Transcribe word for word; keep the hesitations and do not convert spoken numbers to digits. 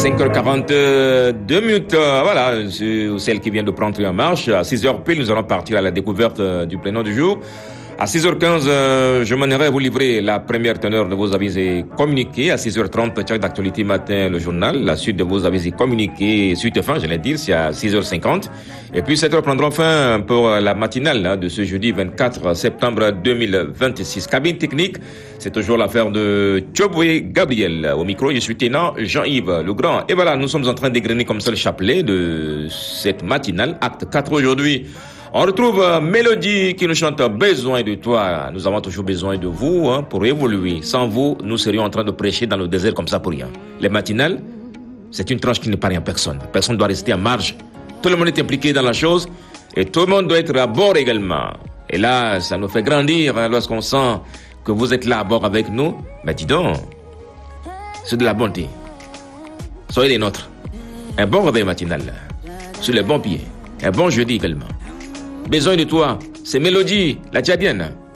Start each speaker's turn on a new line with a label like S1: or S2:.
S1: cinq heures quarante-deux minutes, euh, voilà, c'est celle qui vient de prendre en marche. À six heures pile, nous allons partir à la découverte euh, du prénom du jour. À six heures quinze, euh, je m'en irai vous livrer la première teneur de vos avis et communiqués. À six heures trente, check d'actualité matin, le journal. La suite de vos avis et communiqués, suite et fin, j'allais dire, c'est à six heures cinquante. Et puis sept heures prendront fin pour la matinale hein, de ce jeudi vingt-quatre septembre deux mille vingt-six. Cabine technique, c'est toujours l'affaire de Tchoboué Gabriel. Au micro, je suis Ténant Jean-Yves Legrand. Et voilà, nous sommes en train d'égrener comme ça le chapelet de cette matinale, acte quatre aujourd'hui. On retrouve Mélodie qui nous chante « Besoin de toi ». Nous avons toujours besoin de vous hein, pour évoluer. Sans vous, nous serions en train de prêcher dans le désert comme ça pour rien. Les matinales, c'est une tranche qui ne paraît à personne. Personne ne doit rester à marge. Tout le monde est impliqué dans la chose et tout le monde doit être à bord également. Et là, ça nous fait grandir hein, lorsqu'on sent que vous êtes là à bord avec nous. Mais dis donc, c'est de la bonté. Soyez les nôtres. Un bon réveil matinal, sur les bons pieds. Un bon jeudi également. Besoin de toi, c'est Mélodie, la Tchadienne.